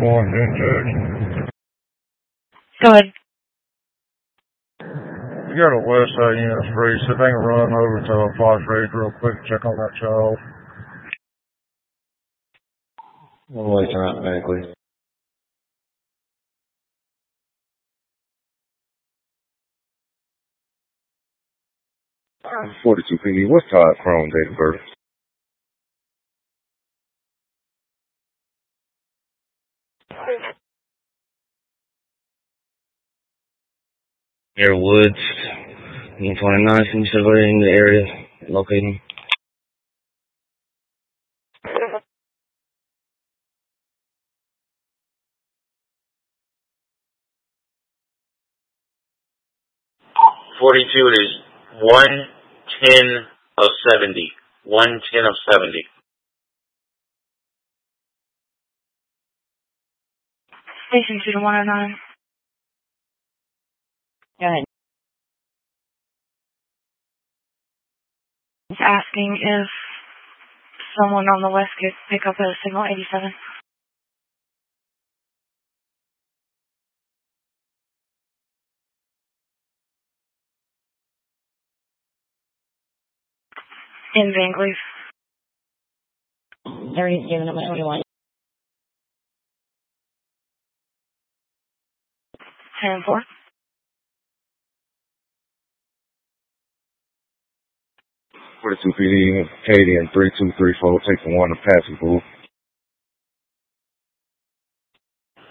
One, indeed. Go ahead. You got a west side unit free, so they can run over to Fox Ridge real quick and check on that child. We'll wait around medically. 42 PD, what's Todd Crone date of birth? Air Woods, 129, can you survey the area, locating? .42 is 110 of 70. 110 of 70. Station 2 to 109. Go ahead. It's asking if someone on the west could pick up a signal 87. In Vancleave. Everybody's giving up what you want. 10-4. 42 PD, Canadian 3234, take the one to Passy Pool.